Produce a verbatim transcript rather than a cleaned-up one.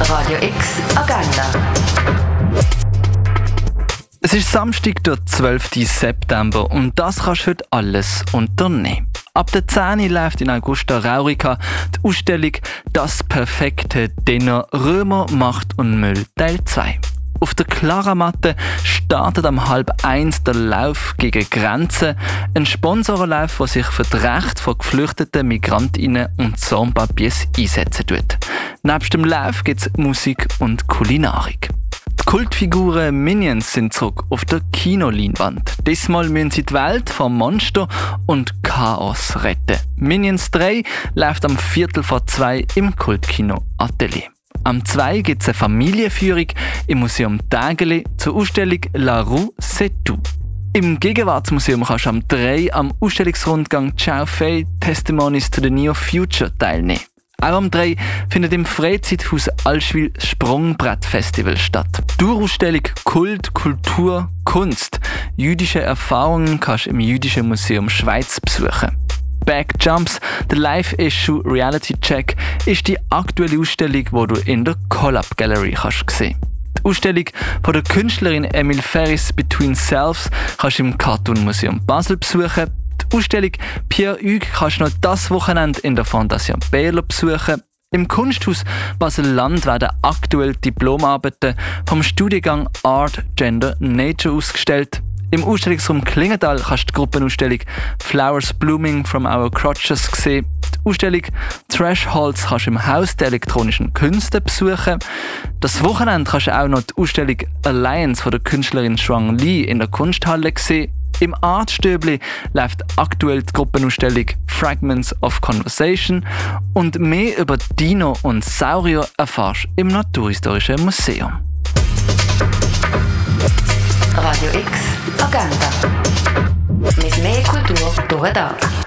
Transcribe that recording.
Radio X Agenda. Es ist Samstag, der zwölften September und das kannst du heute alles unternehmen. Ab der zehn Uhr läuft in Augusta Raurica die Ausstellung «Das perfekte Dinner – Römer, Macht und Müll Teil zwei». Auf der Klaramatte startet am halb eins der Lauf gegen Grenzen, ein Sponsorenlauf, der sich für das Recht von geflüchteten Migrantinnen und Sans-Papiers einsetzen tut. Neben dem Lauf gibt es Musik und Kulinarik. Die Kultfiguren Minions sind zurück auf der Kinoleinwand. Diesmal müssen sie die Welt vor Monster und Chaos retten. Minions drei läuft am Viertel vor zwei im Kultkino Atelier. Am zwei gibt es eine Familienführung im Museum Tägeli zur Ausstellung «La Rue c'est tout». Im Gegenwartsmuseum kannst du am drei am Ausstellungsrundgang «Ciao Fei – Testimonies to the Neo Future» teilnehmen. Auch am drei findet im Freizeithaus Allschwil das Sprungbrett-Festival statt. Die Ausstellung «Kult, Kultur, Kunst» jüdische Erfahrungen kannst du im Jüdischen Museum Schweiz besuchen. Backjumps, der Live-Issue Reality Check, ist die aktuelle Ausstellung, die du in der Collab Gallery kannst sehen. Die Ausstellung von der Künstlerin Emile Ferris «Between Selves» kannst du im Cartoon Museum Basel besuchen. Die Ausstellung Pierre Hugues kannst du noch das Wochenende in der Fondation Baylor besuchen. Im Kunsthaus Basel-Land werden aktuell Diplomarbeiten vom Studiengang Art, Gender, Nature ausgestellt. Im Ausstellungsraum Klingenthal kannst du die Gruppenausstellung «Flowers Blooming from Our Crotches» sehen. Die Ausstellung «Thresholds» kannst du im Haus der elektronischen Künste besuchen. Das Wochenende kannst du auch noch die Ausstellung «Alliance» von der Künstlerin Shuang Li in der Kunsthalle sehen. Im Artstöbli läuft aktuell die Gruppenausstellung «Fragments of Conversation» und mehr über Dino und Saurier erfährst du im Naturhistorischen Museum. Radio X Agenda. Mit mehr Kultur durch den Tag.